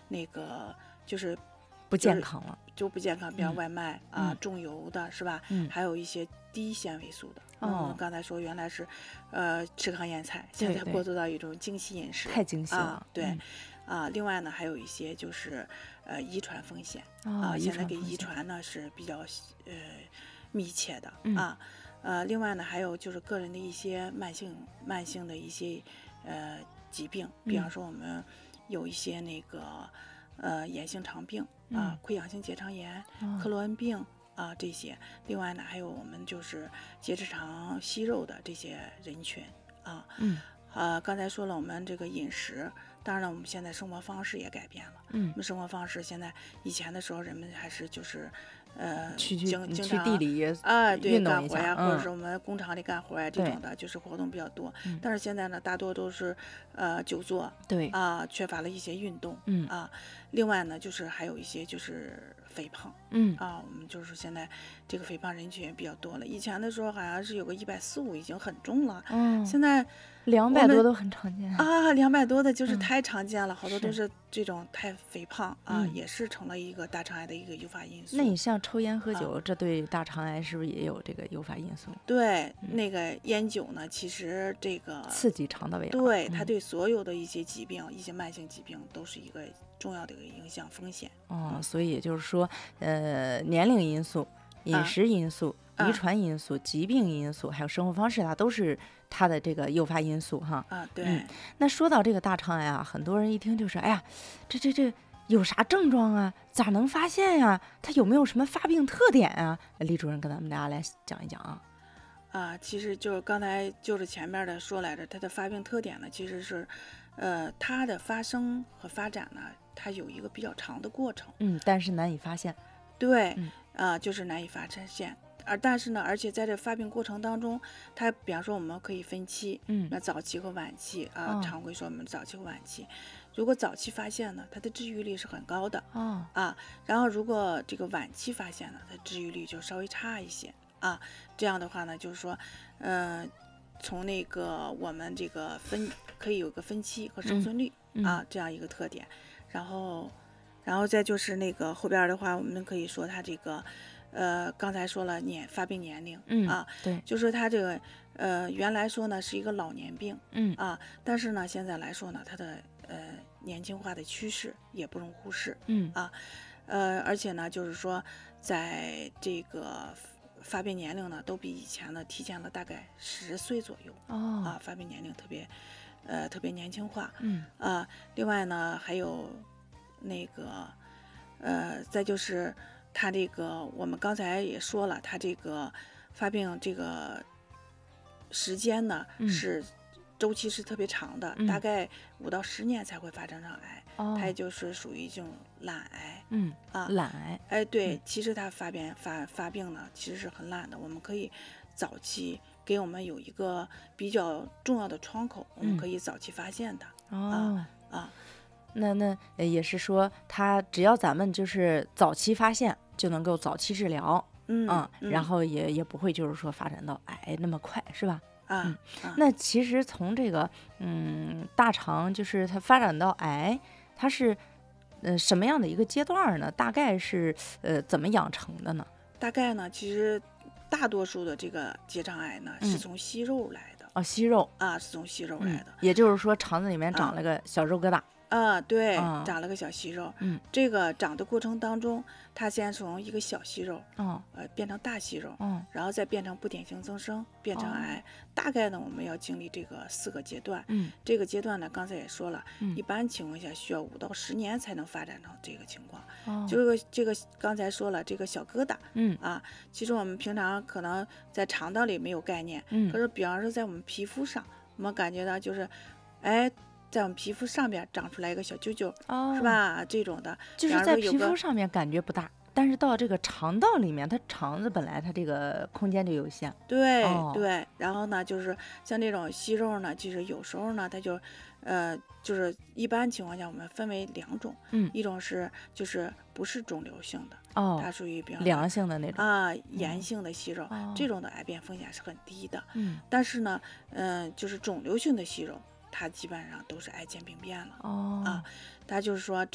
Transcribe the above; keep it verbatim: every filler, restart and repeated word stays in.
那个就是不健康了， 就不健康，比如外卖、啊、 嗯重油的是吧？ 嗯还有一些低纤维素的。 哦我们刚才说原来是，呃，吃糠咽菜，现在对对过渡到一种精细饮食， 太精细了啊，对。 嗯啊，另外呢，还有一些就是呃遗传风险、 哦啊， 遗现在给遗传风险传呢是比较呃密切的、 嗯啊。呃，另外呢，还有就是个人的一些慢性慢性的一些呃疾病，比方嗯说我们有一些那个呃炎性肠病嗯啊、溃疡性结肠炎、 哦克罗恩病啊这些。另外呢，还有我们就是结直肠息肉的这些人群啊。 嗯呃，刚才说了我们这个饮食，当然了，我们现在生活方式也改变了。 嗯我们生活方式现在以前的时候，人们还是就是呃去去经经去地常里啊，对， 运动一下干活呀，或者嗯是我们工厂里干活呀这对种的，就是活动比较多。 嗯但是现在呢，大多都是呃久坐对啊，缺乏了一些运动嗯啊。另外呢，就是还有一些就是肥胖嗯啊，我们就是现在这个肥胖人群也比较多了。以前的时候好像是有个一百四五已经很重了， 嗯现在两我们百多都很常见啊，两百多的就是嗯太常见了，好多都是是这种太肥胖啊， 嗯也是成了一个大肠癌的一个诱发因素。 那你像抽烟喝啊酒，这对大肠癌是不是也有这个诱发因素？ 对，那个烟酒呢，其实这个刺激肠道胃癌。 对它嗯对所有的一些疾病、一些慢性疾病都是一个重要的一个影响风险。 哦，所以也就是说，呃，年龄因素、饮食因素、 啊遗传因素、疾病因素，还有生活方式，它都是它的这个诱发因素哈。 啊，对， 嗯那说到这个大肠癌啊，很多人一听就是，哎呀，这这这有啥症状啊？咋能发现呀？它有没有什么发病特点啊？李主任跟咱们大家来讲一讲啊。 啊，其实就是刚才就是前面的说来着，它的发病特点呢，其实是，呃，它的发生和发展呢，它有一个比较长的过程。 嗯，但是难以发现。 对， 嗯啊，就是难以发现。而但是呢，而且在这发病过程当中，它比方说我们可以分期， 嗯那早期和晚期啊， 哦常规说我们早期和晚期。如果早期发现呢，它的治愈率是很高的哦， 啊。然后如果这个晚期发现呢，它治愈率就稍微差一些啊。这样的话呢，就是说，呃，从那个我们这个分可以有个分期和生存率、 嗯啊这样一个特点。然后，然后再就是那个后边的话，我们可以说它这个。呃，刚才说了年发病年龄、 嗯啊， 对， 就说它这个呃原来说呢是一个老年病嗯啊，但是呢现在来说呢，它的呃年轻化的趋势也不容忽视， 嗯呃，而且呢就是说在这个发病年龄呢都比以前呢提前了大概十岁左右哦， 啊，发病年龄特别呃特别年轻化嗯啊。另外呢还有那个呃再就是它这个我们刚才也说了，它这个发病这个时间呢、 嗯是周期是特别长的， 嗯大概五到十年才会发展成癌， 哦， 它也就是属于这种懒癌嗯啊。 懒癌。 哎，对， 嗯其实它发病发发病呢，其实是很懒的。我们可以早期给我们有一个比较重要的窗口，我们嗯可以早期发现它、 哦， 啊。 那那呃也是说，它只要咱们就是早期发现，就能够早期治疗， 嗯嗯， 嗯然后也也不会就是说发展到癌那么快，是吧？ 啊、 嗯啊， 那其实从这个嗯大肠就是它发展到癌，它是呃什么样的一个阶段呢？大概是呃怎么养成的呢？ 大概呢，其实大多数的这个结肠癌呢， 嗯是从息肉来的哦，息肉， 啊，是从息肉来嗯的。， 也就是说肠子里面长啊了个小肉疙瘩， 啊，对， 啊长了个小息肉。 嗯， 这个长的过程当中，它先从一个小息肉， 哦呃，变成大息肉， 哦然后再变成不典型增生，变成哦癌。大概呢，我们要经历这个四个阶段。 嗯这个阶段呢，刚才也说了， 嗯一般情况下需要五到十年才能发展成这个情况。 哦， 这个这个刚才说了，这个小疙瘩嗯啊，其实我们平常可能在肠道里没有概念， 嗯可是比方说在我们皮肤上，我们感觉到就是，哎，在我们皮肤上边长出来一个小揪揪， 哦， 是？吧？这种的，比就是在方说有个皮肤上面感觉不大，但是到这个肠道里面，它肠子本来它这个空间就有限。 对、 哦对，然后呢，就是像这种息肉呢，其实有时候呢，它就，呃，就是一般情况下我们分为两种， 嗯一种是就是不是肿瘤性的， 哦它，属于比方说良性的那种。 啊炎性的息肉， 哦这种的癌变风险是很低的。 嗯但是呢，嗯、就是肿瘤性的息肉，它基本上都是癌前病变了哦啊，它就是说。